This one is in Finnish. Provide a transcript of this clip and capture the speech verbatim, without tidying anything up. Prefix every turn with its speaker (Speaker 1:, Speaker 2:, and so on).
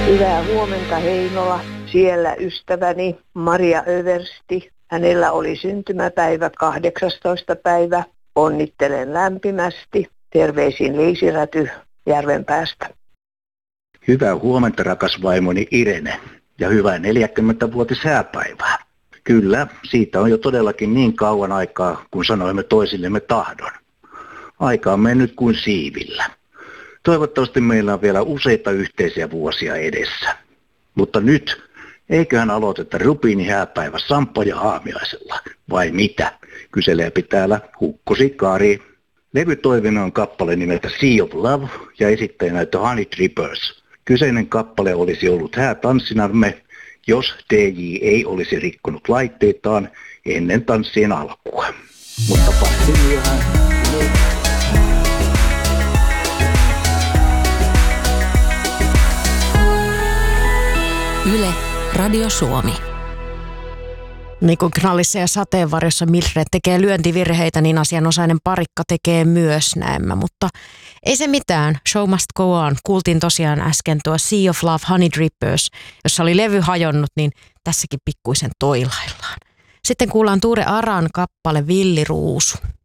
Speaker 1: Hyvää huomenta Heinola. Siellä ystäväni Maria Översti. Hänellä oli syntymäpäivä kahdeksastoista päivä. Onnittelen lämpimästi. Terveisin Leisiräty Järvenpäästä.
Speaker 2: Hyvää huomenta rakas vaimoni Irene ja hyvää neljäkymmentävuotis hääpäivää. Kyllä, siitä on jo todellakin niin kauan aikaa, kun sanoimme toisillemme tahdon. Aika on mennyt kuin siivillä. Toivottavasti meillä on vielä useita yhteisiä vuosia edessä. Mutta nyt, eiköhän aloiteta rubiinihääpäivä Sampo ja aamiaisella, vai mitä? Kyseleepi täällä Hukkosi Kari. Levytoiveena on kappale nimeltä Sea of Love ja esittäjänä The Honey Drippers. Kyseinen kappale olisi ollut häätanssinamme, jos D J ei olisi rikkonut laitteitaan ennen tanssien alkua. Mutta paitsi myöhään.
Speaker 3: Yle, Radio Suomi.
Speaker 4: Niin kuin Knallissa ja sateenvarjossa Mildred tekee lyöntivirheitä, niin asianosainen parikka tekee myös näemmä. Mutta ei se mitään, show must go on. Kuultiin tosiaan äsken tuo Sea of Love, Honey Drippers, jossa oli levy hajonnut, niin tässäkin pikkuisen toilaillaan. Sitten kuullaan Tuure Aran kappale Villi Ruusu.